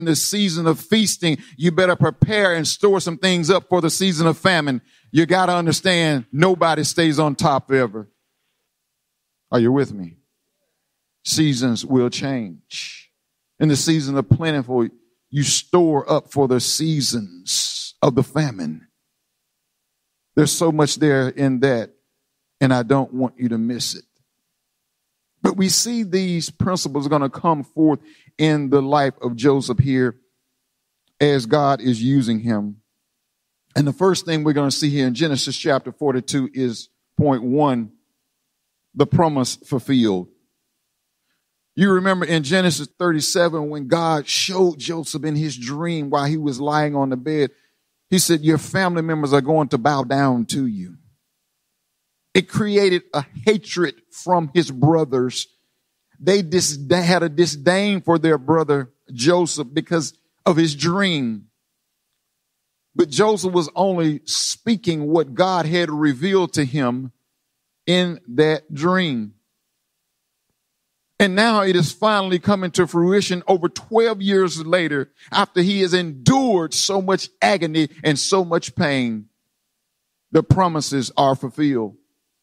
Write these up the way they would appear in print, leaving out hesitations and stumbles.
the season of feasting, you better prepare and store some things up for the season of famine. You got to understand, nobody stays on top forever. Are you with me? Seasons will change. In the season of plentiful, you store up for the seasons of the famine. There's so much there in that, and I don't want you to miss it. But we see these principles are going to come forth in the life of Joseph here as God is using him. And the first thing we're going to see here in Genesis chapter 42 is point 1, the promise fulfilled. You remember in Genesis 37 when God showed Joseph in his dream while he was lying on the bed, he said, your family members are going to bow down to you. It created a hatred from his brothers. They had a disdain for their brother Joseph because of his dream. But Joseph was only speaking what God had revealed to him in that dream. And now it is finally coming to fruition over 12 years later, after he has endured so much agony and so much pain. The promises are fulfilled.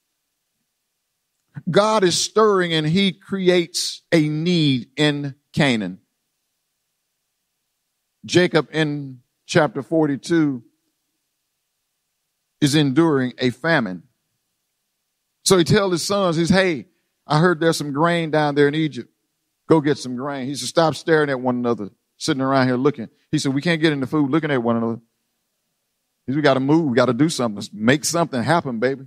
God is stirring and he creates a need in Canaan. Jacob in chapter 42 is enduring a famine. So he tells his sons, he says, hey, I heard there's some grain down there in Egypt. Go get some grain. He said, stop staring at one another, sitting around here looking. He said, we can't get into food looking at one another. He said, we got to move. We got to do something. Let's make something happen, baby.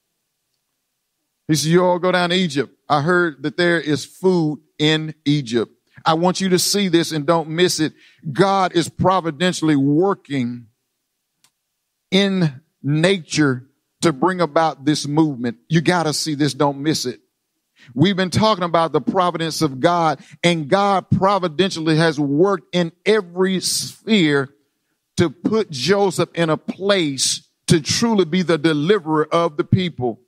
He said, you all go down to Egypt. I heard that there is food in Egypt. I want you to see this and don't miss it. God is providentially working in nature to bring about this movement. You got to see this. Don't miss it. We've been talking about the providence of God, and God providentially has worked in every sphere to put Joseph in a place to truly be the deliverer of the people.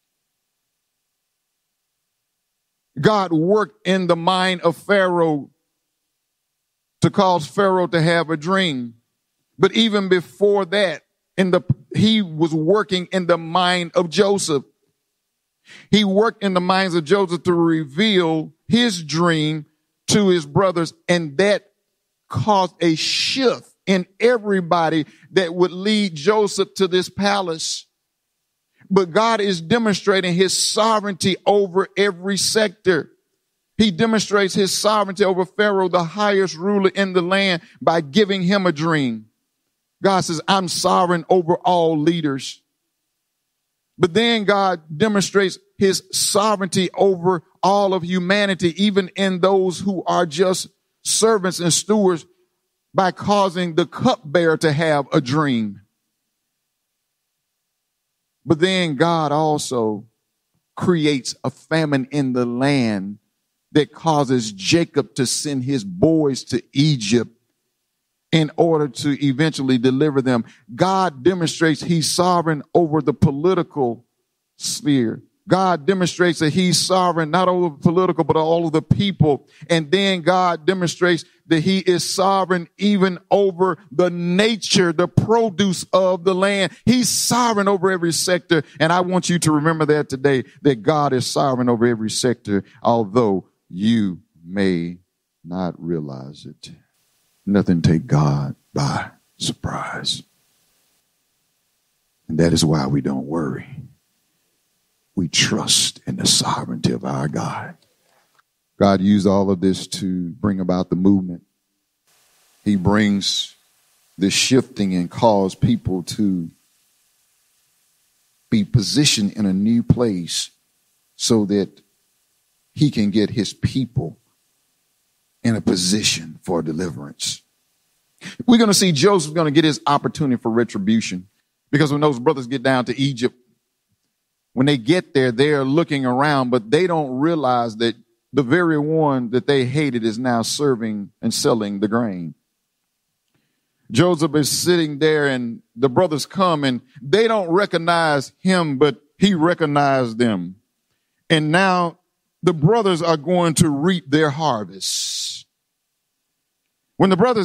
God worked in the mind of Pharaoh to cause Pharaoh to have a dream. But even before that, he was working in the mind of Joseph. He worked in the minds of Joseph to reveal his dream to his brothers, and that caused a shift in everybody that would lead Joseph to this palace. But God is demonstrating his sovereignty over every sector. He demonstrates his sovereignty over Pharaoh, the highest ruler in the land, by giving him a dream. God says, I'm sovereign over all leaders. But then God demonstrates his sovereignty over all of humanity, even in those who are just servants and stewards, by causing the cupbearer to have a dream. But then God also creates a famine in the land that causes Jacob to send his boys to Egypt in order to eventually deliver them. God demonstrates he's sovereign over the political sphere. God demonstrates that he's sovereign not over the political, but all of the people. And then God demonstrates that he is sovereign even over the nature, the produce of the land. He's sovereign over every sector. And I want you to remember that today, that God is sovereign over every sector, although you may not realize it. Nothing take God by surprise. And that is why we don't worry. We trust in the sovereignty of our God. God used all of this to bring about the movement. He brings this shifting and cause people to be positioned in a new place so that he can get his people in a position for deliverance. We're going to see Joseph going to get his opportunity for retribution, because when those brothers get down to Egypt, when they get there, they're looking around, but they don't realize that the very one that they hated is now serving and selling the grain. Joseph is sitting there and the brothers come and they don't recognize him, but he recognized them. And now the brothers are going to reap their harvest. When the brothers